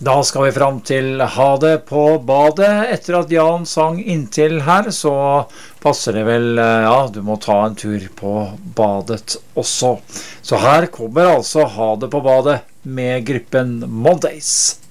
Da skal vi fram til Ha det på badet. Etter at Jan sang inntil her, så passer det vel, ja, du må ta en tur på badet også. Så her kommer altså Ha det på badet med gruppen Mondays.